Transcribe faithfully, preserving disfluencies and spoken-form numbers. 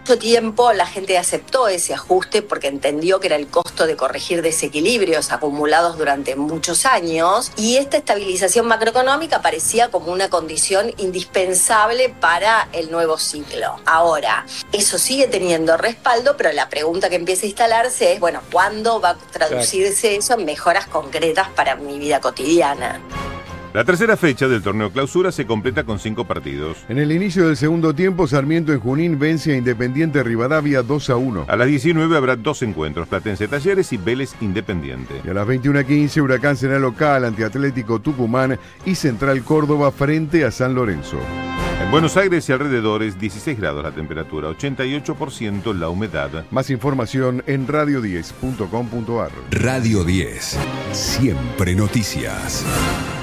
mucho tiempo la gente aceptó ese ajuste porque entendió que era el costo de corregir desequilibrios acumulados durante muchos años, y esta estabilización macroeconómica parecía como una condición indispensable para el nuevo ciclo. Ahora, eso sigue teniendo respaldo, pero la pregunta que empieza a instalarse es, bueno, ¿cuándo va a traducirse eso en mejoras concretas para mi vida cotidiana? La tercera fecha del torneo clausura se completa con cinco partidos. En el inicio del segundo tiempo, Sarmiento en Junín vence a Independiente Rivadavia dos a uno. A las diecinueve habrá dos encuentros, Platense Talleres y Vélez Independiente. Y a las veintiuna quince, Huracán será local ante Atlético Tucumán y Central Córdoba frente a San Lorenzo. En Buenos Aires y alrededores, dieciséis grados la temperatura, ochenta y ocho por ciento la humedad. Más información en radio diez punto com punto ar. Radio diez, siempre noticias.